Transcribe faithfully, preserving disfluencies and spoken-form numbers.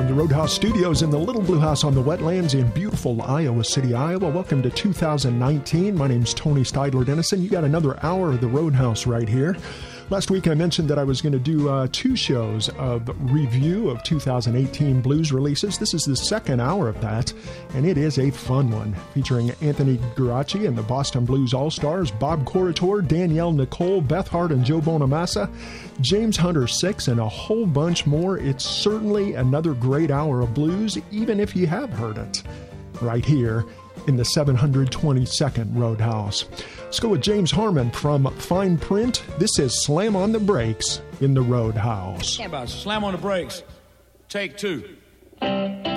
the Roadhouse Studios in the Little Blue House on the Wetlands in beautiful Iowa City, Iowa. Welcome to two thousand nineteen. My name's Tony Steidler Dennison. You got another hour of the Roadhouse right here. Last week I mentioned that I was going to do uh, two shows of review of two thousand eighteen blues releases. This is the second hour of that, and it is a fun one, featuring Anthony Geraci and the Boston Blues All-Stars, Bob Corritore, Danielle Nicole, Beth Hart and Joe Bonamassa, James Hunter Six, and a whole bunch more. It's certainly another great hour of blues, even if you have heard it, right here in the seven hundred twenty-second Roadhouse. Let's go with James Harmon from Fine Print. This is Slam on the Brakes in the Roadhouse. How about Slam on the Brakes? Take two.